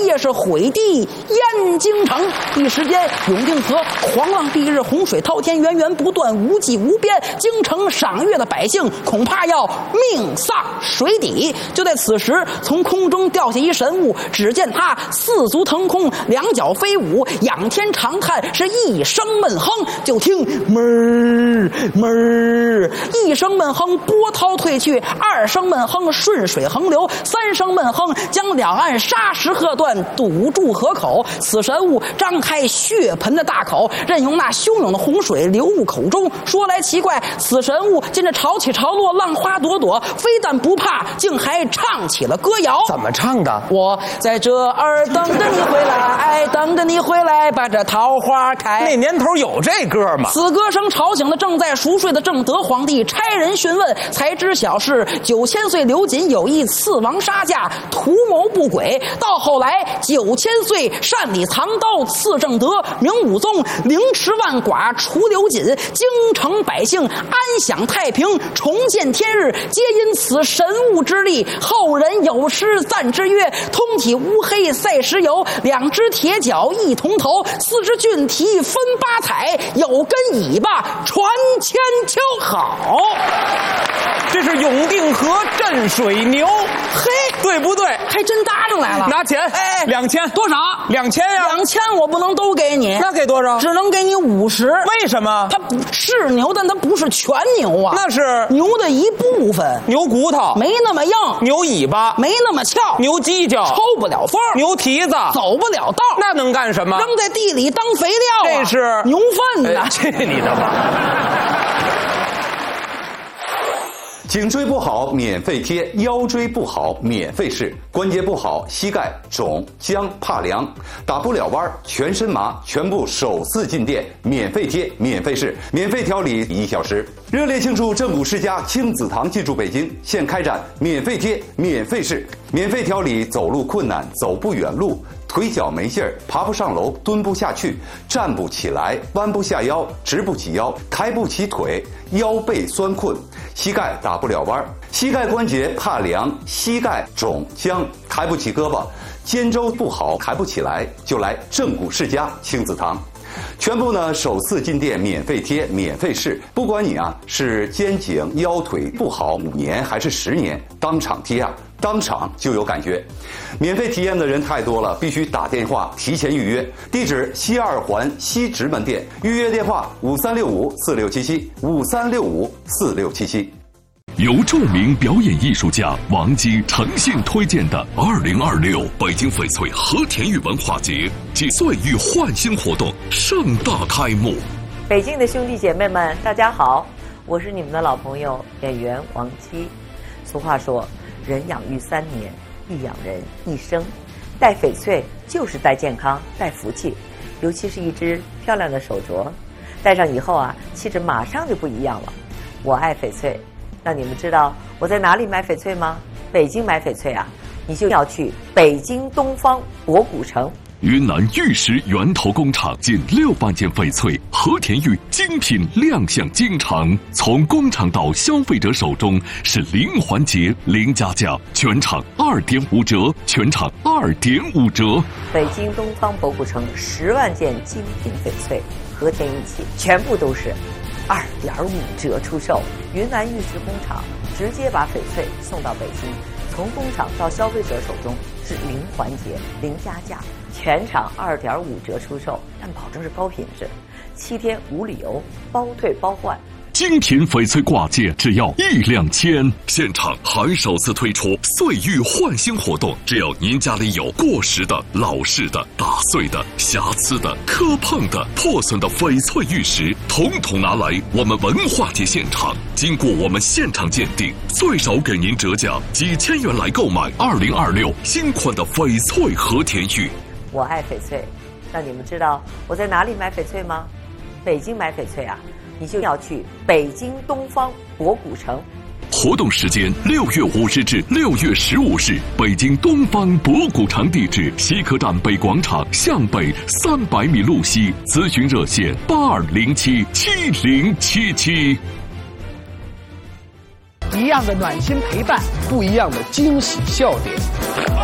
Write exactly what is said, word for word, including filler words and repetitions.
夜是毁地燕京城。一时间，永定河狂浪蔽日，洪水滔天，源源不断，无际无边。京城赏月的百姓恐怕要命丧水底。就在此时，从空中掉下一神物，只见他四足腾空，两脚飞舞，仰天长叹，是一声闷哼。就听闷儿闷儿，一声闷哼，波涛退去；二声闷哼，顺水横流；三声闷哼，将两岸沙石喝断，堵住河口。此神物张开血盆的大口，任由那汹涌的洪水流入口中。说来奇怪，此神物见着潮起潮落，浪花朵朵，非但不怕，竟还唱起了歌谣。 怎么唱的？ 我在这儿等着你回来，等着你回来，把这桃花开。 那年头有这歌吗？ 此歌声吵醒了正在熟睡的正德皇帝，差人询问，才知晓是九千岁刘瑾有意刺王杀驾，图谋不轨。到后来，九千岁擅里藏刀刺正德，明武宗凌迟万寡除刘瑾，京城百姓安享太平，重见天日，皆因此神物之力。后人有诗赞之曰：通体乌黑赛石油，两只铁脚一铜头，四只骏蹄分八彩，有根尾巴传千秋。好， 这是永定河镇水牛， 嘿， 对不对？ 还真搭上来了。 拿钱， 哎， 两千， 多少？ 两千呀， 两千我不能都给你， 那给多少？ 只能给你五十。 为什么？ 它是牛，但它不是全牛啊， 那是牛的一部分， 牛骨头没那么硬， 牛尾巴没那么翘， 牛犄角抽不了风， 牛蹄子走不了道， 那能干什么？ 扔在地里当肥料、啊， 这是牛粪呐！ 去你的吧！ 颈椎不好免费贴，腰椎不好免费试，关节不好膝盖肿僵怕凉，打不了弯全身麻，全部首次进店免费贴免费试，免费调理一小时。热烈庆祝正骨世家亲子堂进驻北京，现开展免费贴免费试，免费调理走路困难走不远路，腿脚没劲儿，爬不上楼，蹲不下去，站不起来，弯不下腰，直不起腰，抬不起腿，腰背酸困，膝盖打不了弯，膝盖关节怕凉，膝盖肿僵，抬不起胳膊，肩周不好，抬不起来，就来正骨世家亲子堂。全部呢首次进店免费贴免费试，不管你啊是肩颈腰腿不好五年还是十年，当场贴啊当场就有感觉。免费体验的人太多了，必须打电话提前预约。地址西二环西直门店，预约电话五三六五四六七七五三六五四六七七。 由著名表演艺术家王姬诚信推荐的二零二六北京翡翠和田玉文化节暨岁玉焕新活动盛大开幕。 北京的兄弟姐妹们，大家好，我是你们的老朋友演员王姬。俗话说，人养育三年，亦养人一生。戴翡翠就是戴健康，戴福气，尤其是一只漂亮的手镯，戴上以后啊，气质马上就不一样了。我爱翡翠。那你们知道我在哪里买翡翠吗？北京买翡翠啊，你就要去北京东方博古城。 云南玉石源头工厂近六万件翡翠和田玉精品亮相京城，从工厂到消费者手中是零环节零加价，全场二点五折，全场二点五折。 北京东方博古城十万件精品翡翠和田玉器，全部都是二点五折出售。云南玉石工厂直接把翡翠送到北京，从工厂到消费者手中是零环节零加价，全场二点五折出售，但保证是高品质，七天无理由，包退包换。 精品翡翠挂件只要一两千，现场还首次推出岁玉焕新活动，只要您家里有过时的、老式的、打碎的、瑕疵的、磕碰的、破损的翡翠玉石，统统拿来我们文化节现场，经过我们现场鉴定，最少给您折价几千元来购买二零二六新款的翡翠和田玉。 我爱翡翠，那你们知道我在哪里买翡翠吗？北京买翡翠啊，你就要去北京东方博古城。 活动时间六月五日至六月十五日，北京东方博古城，地址西客站北广场向北三百米路西，咨询热线八二零七七零七七。 一样的暖心陪伴，不一样的惊喜笑点。